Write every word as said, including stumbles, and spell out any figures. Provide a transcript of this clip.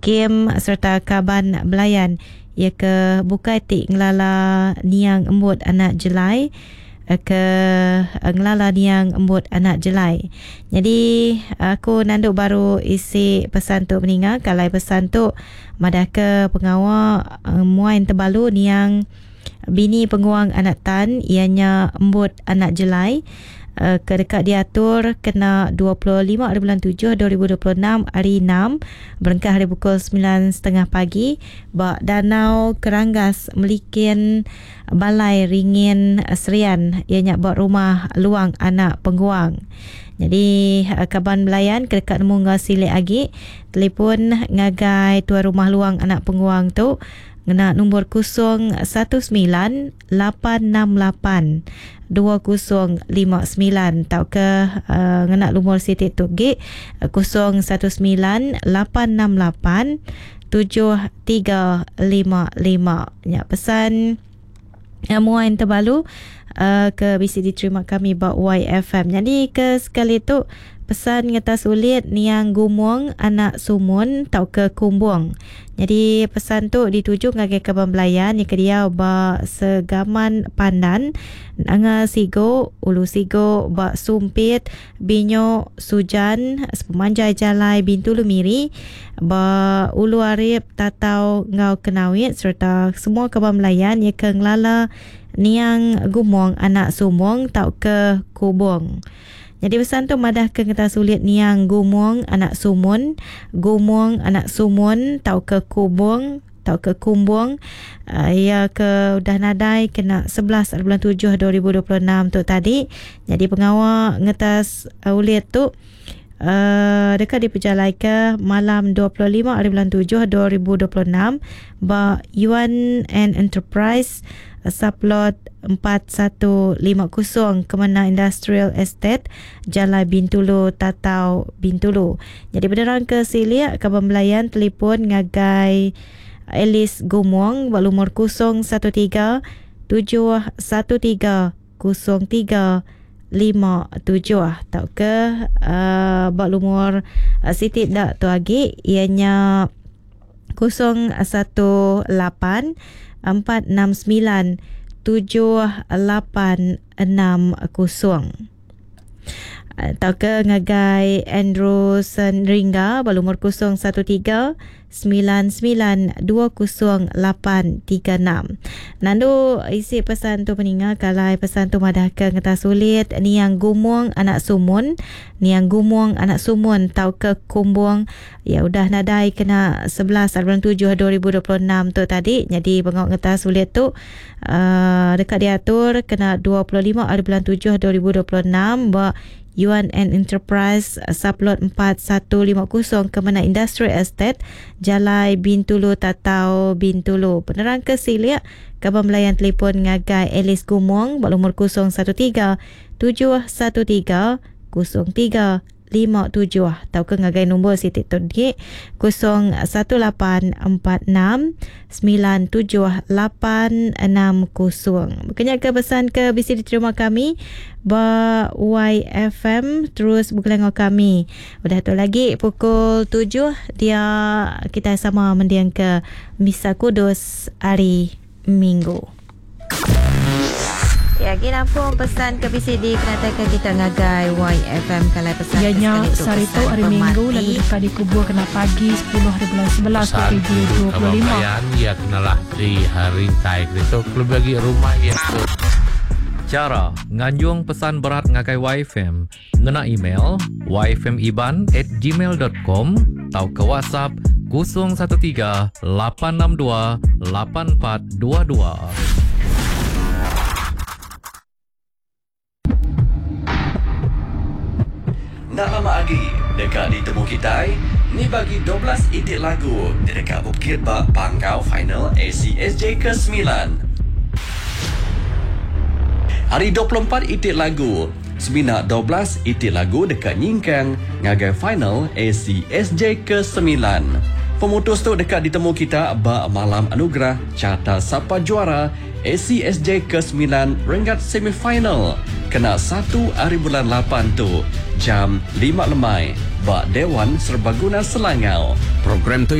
Hakim serta Kaban Belayan ia ke bukai tik ngelala niang embut anak jelai ke ngelala niang embut anak jelai. Jadi aku nanduk baru isi pesan tu meninga kalai pesan tu madah ke pengawal uh, muain terbalu niang bini penguang anak tan ianya embut anak jelai. Uh, kedekat diatur kena dua puluh lima hari bulan tujuh dua ribu dua puluh enam hari enam berengkah hari pukul sembilan tiga puluh pagi bak Danau Keranggas melikin balai ringin serian ianya buat rumah luang anak pengguang. Jadi Kaban Belayan kedekat nemu ngasilik agi telefon ngagai tuan rumah luang anak pengguang tu ngena nombor kosong satu sembilan lapan enam lapan dua kosong lima sembilan tau ke uh, ngena nombor sitik tu G kosong satu sembilan lapan enam lapan tujuh tiga lima lima. Ya, pesan uh, muain terbalu uh, ke bisa diterima kami bak Y F M. Jadi ke sekali tu pesan ngetas ulit niang gumuang anak sumun tau ke kumbuang. Jadi pesan tu dituju ngagai Kaban Belayan yang kedia ba segaman pandan anga sigo ulu sigo ba sumpit binyo sujan sepemanjai jalai bintulu miri ba ulu arif tatau ngau kenawit serta semua Kaban Belayan yang ke ngelala niang gumuang anak sumung tau ke kubung. Jadi pesan tu madah ke kita sulit niang gumuang anak sumun, gumuang anak sumun tau ke kubung, tau ke kumbung. Uh, ia ke udah nadai kena sebelas bulan tujuh dua ribu dua puluh enam tu tadi. Jadi pengawal ngetas uh, ulit tu uh, dekat diperjalai ke malam dua puluh lima hari bulan tujuh dua ribu dua puluh enam ba Yuan and Enterprise Saplot empat satu lima kosong Kemana Industrial Estate Jalan Bintulu Tatau Bintulu. Jadi beneran ke Silia Kaban Belayan telefon ngagai Alice Gumuang bak lumur kosong satu tiga tujuh satu tiga kosong tiga lima tujuh tau ke uh, bak lumur uh, sitik dak tu lagi ianya kosong satu lapan empat enam sembilan tujuh lapan enam kosong. Tau ke ngagai Andrew Senringga berumur kosong satu tiga sembilan sembilan dua kosong lapan tiga enam. Nandu isi pesan tu peninga kalai pesan tu madah ke ngeta sulit niang gumuang anak sumun, niang gumuang anak sumun tau ke kumbung ya udah nadai kena sebelas bulan tujuh dua ribu dua puluh enam tu tadi. Jadi bengok ngeta sulit tu uh, dekat diatur kena dua puluh lima hari bulan tujuh dua ribu dua puluh enam ba Yuan and Enterprise Saplot empat satu lima kosong Kemana Industrial Estate Jalai Bintulu Tatau Bintulu. Penerang ke Silia Kaban Belayan telefon ngagai Alice Gumuang berumur kosong satu tiga tujuh satu tiga kosong tiga lima tujuh tau ke ngagai nombor sitik todge kosong satu lapan empat enam sembilan tujuh lapan enam kosong. Bukannya ke pesan ke bisa diterima kami ba Y F M terus berkelengok kami. Udah tu lagi pukul tujuh dia kita sama mendiang ke Misa Kudus hari Minggu. Ya, kita pun pesan ke B C D penatakan kita ngagai Y F M kalau pesan ianya sari tu hari Minggu lalu dekat dikubur kena pagi sepuluh hari bulan sebelas dua ribu dua puluh lima. Kaban ya kenalah di hari taik itu kalau bagi rumah ya tu. Cara nganjung pesan berat ngagai Y F M ngena email y f m iban at gmail dot com atau ke WhatsApp kosong satu tiga lapan enam dua lapan empat dua dua. Nak lama lagi dekat ditemu kita ni bagi dua belas itik lagu dekat Bukit Bak Pangkau Final A C S J ke sembilan. Hari dua puluh empat itik lagu Semina dua belas itik lagu dekat Nyingkang ngagai Final A C S J ke sembilan. Pemutus tu dekat ditemu kita bak malam anugerah carta siapa juara A C S J ke sembilan rengat semifinal. Kena satu hari bulan lapan tu jam lima lemai bak Dewan Serbaguna Selangau. Program tu